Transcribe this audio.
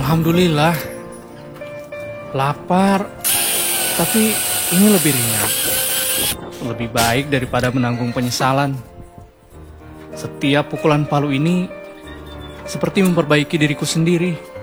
Alhamdulillah. Lapar, tapi ini lebih ringan. Lebih baik daripada menanggung penyesalan. Setiap pukulan palu ini seperti memperbaiki diriku sendiri.